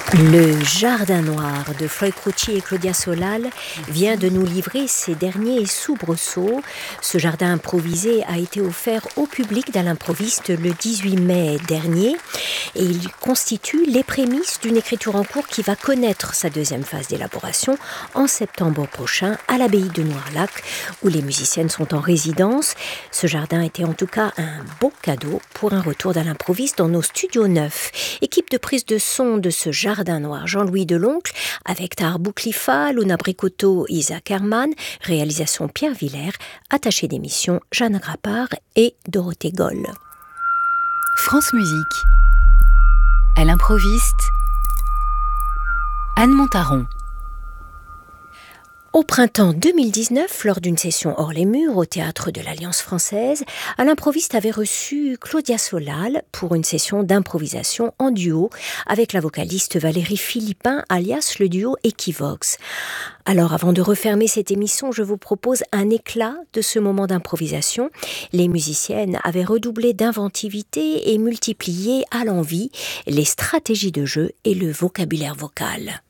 Le Jardin Noir de Floyd Croutty et Claudia Solal vient de nous livrer ses derniers soubresauts. Ce jardin improvisé a été offert au public dans l'improviste le 18 mai dernier et il constitue les prémices d'une écriture en cours qui va connaître sa deuxième phase d'élaboration en septembre prochain à l'abbaye de Noirlac où les musiciennes sont en résidence. Ce jardin était en tout cas un beau cadeau pour un retour dans l'improviste dans nos studios neufs. Équipe de prise de son de ce Jardin Noir, Jean-Louis Deloncle, avec Tahar Bouklifa, Luna Bricotto, Isaac Herman, réalisation Pierre Villers, attaché d'émission Jeanne Grappard et Dorothée Goll. France Musique. À l'improviste, Anne Montaron. Au printemps 2019, lors d'une session hors les murs au théâtre de l'Alliance française, à l'improviste avait reçu Claudia Solal pour une session d'improvisation en duo avec la vocaliste Valérie Philippin, alias le duo Equivox. Alors, avant de refermer cette émission, je vous propose un éclat de ce moment d'improvisation. Les musiciennes avaient redoublé d'inventivité et multiplié à l'envi les stratégies de jeu et le vocabulaire vocal.